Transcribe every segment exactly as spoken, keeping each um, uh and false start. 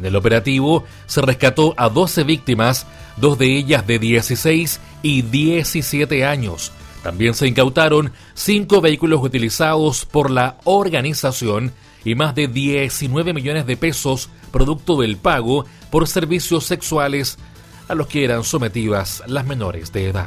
En el operativo se rescató a doce víctimas, dos de ellas de dieciséis y diecisiete años. También se incautaron cinco vehículos utilizados por la organización y más de diecinueve millones de pesos producto del pago por servicios sexuales a los que eran sometidas las menores de edad.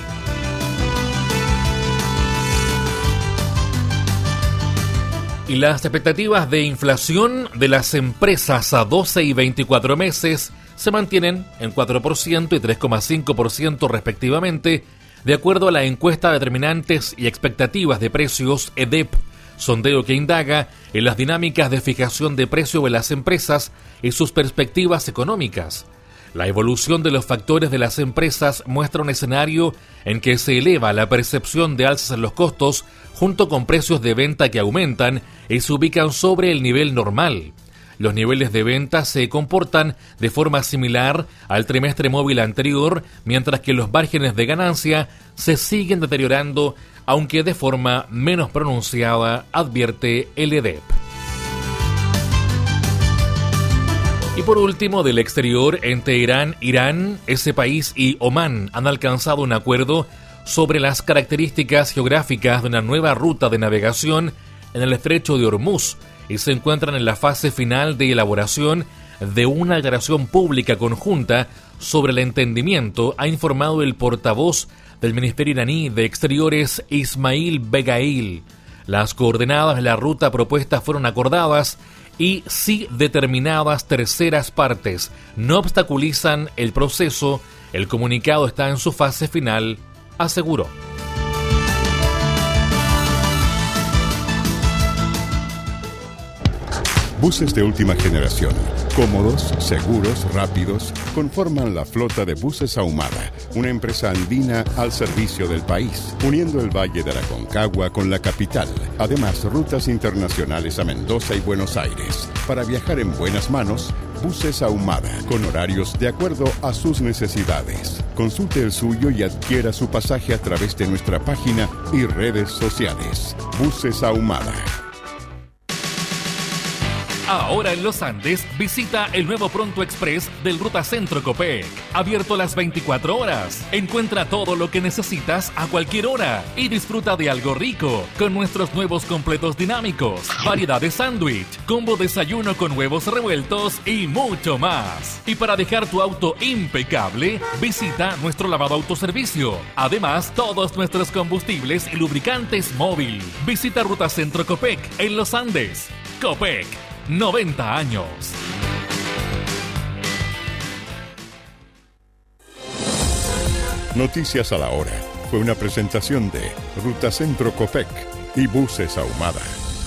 Y las expectativas de inflación de las empresas a doce y veinticuatro meses se mantienen en cuatro por ciento y tres coma cinco por ciento respectivamente, de acuerdo a la encuesta Determinantes y Expectativas de Precios E D E P, sondeo que indaga en las dinámicas de fijación de precio de las empresas y sus perspectivas económicas. La evolución de los factores de las empresas muestra un escenario en que se eleva la percepción de alzas en los costos junto con precios de venta que aumentan y se ubican sobre el nivel normal. Los niveles de venta se comportan de forma similar al trimestre móvil anterior, mientras que los márgenes de ganancia se siguen deteriorando, aunque de forma menos pronunciada, advierte el E D E P. Y por último, del exterior, en Teherán, Irán, ese país y Omán han alcanzado un acuerdo sobre las características geográficas de una nueva ruta de navegación en el estrecho de Hormuz y se encuentran en la fase final de elaboración de una declaración pública conjunta sobre el entendimiento, ha informado el portavoz del Ministerio iraní de Exteriores, Ismail Begail. Las coordenadas de la ruta propuesta fueron acordadas y si determinadas terceras partes no obstaculizan el proceso, el comunicado está en su fase final, aseguró. Buses de última generación, cómodos, seguros, rápidos, conforman la flota de Buses Ahumada, una empresa andina al servicio del país, uniendo el Valle de Aconcagua con la capital. Además, rutas internacionales a Mendoza y Buenos Aires. Para viajar en buenas manos, Buses Ahumada, con horarios de acuerdo a sus necesidades. Consulte el suyo y adquiera su pasaje a través de nuestra página y redes sociales. Buses Ahumada. Ahora en Los Andes, visita el nuevo Pronto Express del Ruta Centro Copec. Abierto las veinticuatro horas. Encuentra todo lo que necesitas a cualquier hora y disfruta de algo rico con nuestros nuevos completos dinámicos, variedad de sándwich, combo desayuno con huevos revueltos y mucho más. Y para dejar tu auto impecable, visita nuestro lavado autoservicio. Además, todos nuestros combustibles y lubricantes móvil. Visita Ruta Centro Copec en Los Andes. Copec. noventa años. Noticias a la hora. Fue una presentación de Ruta Centro Copec y Buses Ahumada.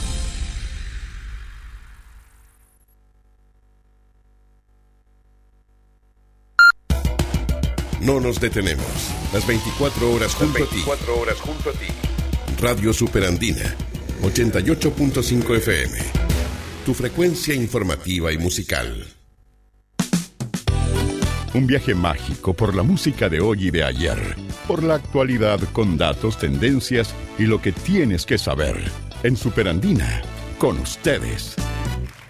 No nos detenemos. Las veinticuatro horas junto a ti. veinticuatro horas junto a ti. Radio Superandina, ochenta y ocho punto cinco F M. Tu frecuencia informativa y musical. Un viaje mágico por la música de hoy y de ayer. Por la actualidad con datos, tendencias y lo que tienes que saber. En Superandina, con ustedes.